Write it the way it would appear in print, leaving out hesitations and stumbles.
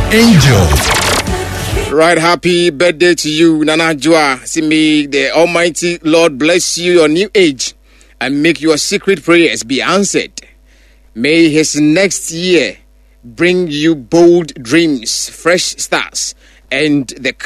Angel. Right, happy birthday to you, Nana Joa. See me, the Almighty Lord bless you your new age and make your secret prayers be answered. May his next year bring you bold dreams, fresh stars, and the